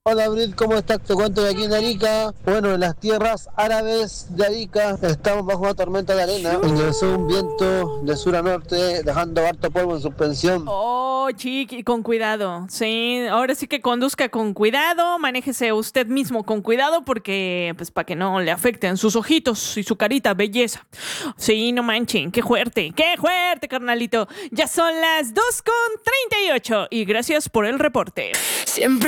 Hola Brit, ¿cómo estás? Te cuento de aquí en Arica. Bueno, en las tierras árabes de Arica estamos bajo una tormenta de arena. Ingresó un viento de sur a norte, dejando harto polvo en suspensión. Oh, chiqui, con cuidado. Sí, ahora sí que conduzca con cuidado, manéjese usted mismo con cuidado porque, pues, para que no le afecten sus ojitos y su carita, belleza. Sí, no manchen, qué fuerte, carnalito. Ya son las 2:38 y gracias por el reporte. Siempre